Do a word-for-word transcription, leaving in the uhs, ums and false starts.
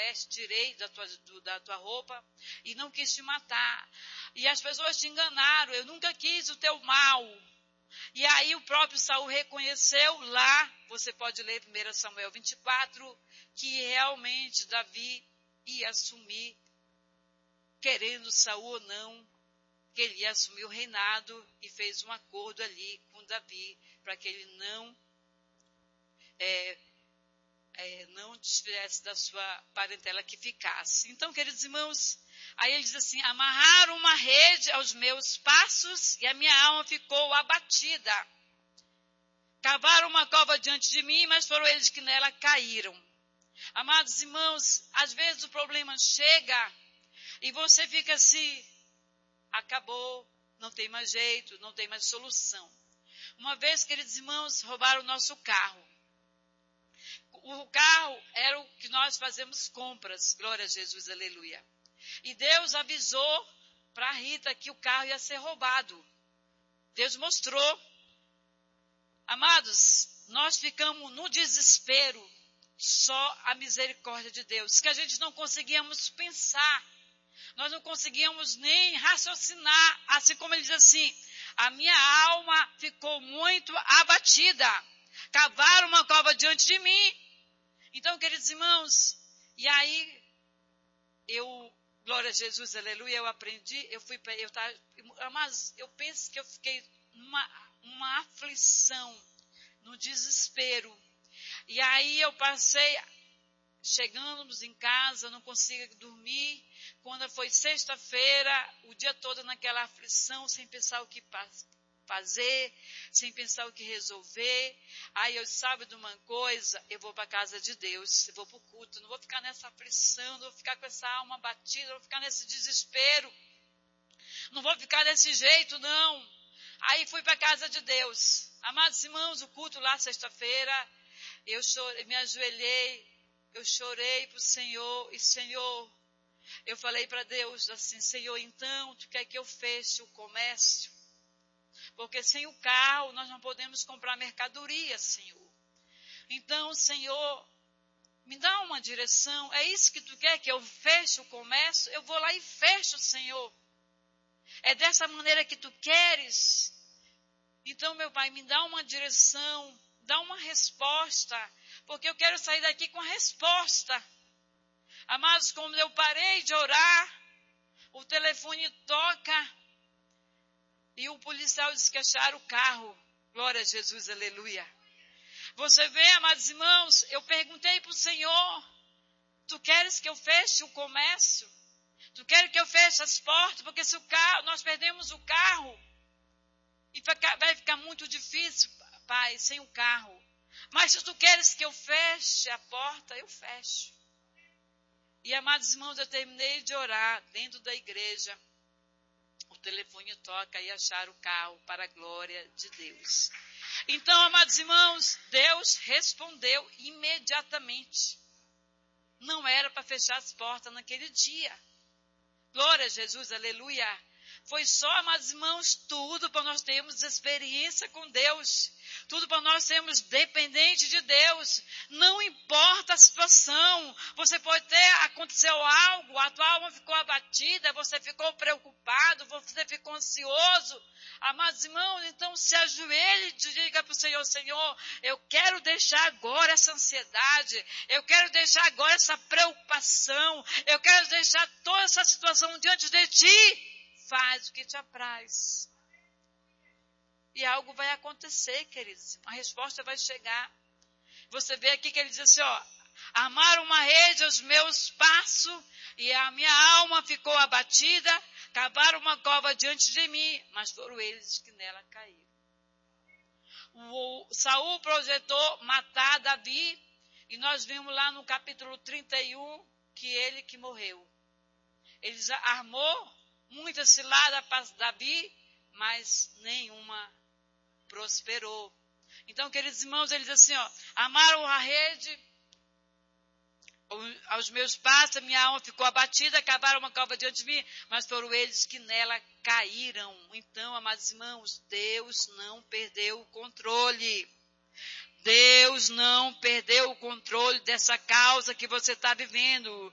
veste, tirei da tua, do, da tua roupa e não quis te matar. E as pessoas te enganaram, eu nunca quis o teu mal. E aí o próprio Saul reconheceu lá, você pode ler primeiro Samuel vinte e quatro, que realmente Davi ia assumir, querendo Saul ou não, que ele ia assumir o reinado, e fez um acordo ali com Davi, para que ele não, é, é, não desfizesse da sua parentela, que ficasse. Então, queridos irmãos, aí ele diz assim, amarraram uma rede aos meus passos, e a minha alma ficou abatida. Cavaram uma cova diante de mim, mas foram eles que nela caíram. Amados irmãos, às vezes o problema chega, e você fica assim, acabou, não tem mais jeito, não tem mais solução. Uma vez, queridos irmãos, roubaram o nosso carro. O carro era o que nós fazemos compras, glória a Jesus, aleluia. E Deus avisou para a Rita que o carro ia ser roubado. Deus mostrou. Amados, nós ficamos no desespero, só a misericórdia de Deus, que a gente não conseguíamos pensar. Nós não conseguíamos nem raciocinar, assim como ele diz assim, a minha alma ficou muito abatida, cavaram uma cova diante de mim. Então, queridos irmãos, e aí, eu, glória a Jesus, aleluia, eu aprendi, eu fui para, eu tava, mas eu penso que eu fiquei numa uma aflição, no desespero, e aí eu passei, chegamos em casa, não conseguia dormir. Quando foi sexta-feira, o dia todo naquela aflição, sem pensar o que fazer, sem pensar o que resolver. Aí eu sabe de uma coisa, eu vou para a casa de Deus, eu vou para o culto, não vou ficar nessa aflição, não vou ficar com essa alma batida, não vou ficar nesse desespero, não vou ficar desse jeito, não. Aí fui para a casa de Deus. Amados irmãos, o culto lá sexta-feira, eu chorei, me ajoelhei, eu chorei para o Senhor, e Senhor, eu falei para Deus assim, Senhor, então, tu quer que eu feche o comércio? Porque sem o carro nós não podemos comprar mercadoria, Senhor. Então, Senhor, me dá uma direção, é isso que tu quer, que eu feche o comércio? Eu vou lá e fecho, Senhor. É dessa maneira que tu queres? Então, meu Pai, me dá uma direção, dá uma resposta, porque eu quero sair daqui com a resposta. Amados, como eu parei de orar, o telefone toca e o policial diz que acharam o carro. Glória a Jesus, aleluia. Você vê, amados irmãos, eu perguntei para o Senhor, tu queres que eu feche o comércio? Tu queres que eu feche as portas? Porque se o carro, nós perdemos o carro, e vai ficar muito difícil, Pai, sem o carro. Mas se tu queres que eu feche a porta, eu fecho. E, amados irmãos, eu terminei de orar dentro da igreja. O telefone toca e acharam o carro, para a glória de Deus. Então, amados irmãos, Deus respondeu imediatamente. Não era para fechar as portas naquele dia. Glória a Jesus, aleluia. Foi só, amados irmãos, tudo para nós termos experiência com Deus. Tudo para nós sermos dependentes de Deus. Não importa a situação. Você pode ter, aconteceu algo, a tua alma ficou abatida, você ficou preocupado, você ficou ansioso. Amados irmãos, então se ajoelhe e diga para o Senhor, Senhor, eu quero deixar agora essa ansiedade, eu quero deixar agora essa preocupação, eu quero deixar toda essa situação diante de Ti. Faz o que te apraz. E algo vai acontecer, queridos. A resposta vai chegar. Você vê aqui que ele diz assim, ó, armaram uma rede aos meus passos e a minha alma ficou abatida, cavaram uma cova diante de mim, mas foram eles que nela caíram. O Saul projetou matar Davi e nós vimos lá no capítulo trinta e um que ele que morreu. Ele armou muita cilada para Davi, mas nenhuma prosperou. Então, queridos irmãos, ele diz assim, ó, amaram a rede aos meus passos, a minha alma ficou abatida, cavaram uma cova diante de mim, mas foram eles que nela caíram. Então, amados irmãos, Deus não perdeu o controle. Deus não perdeu o controle dessa causa que você está vivendo.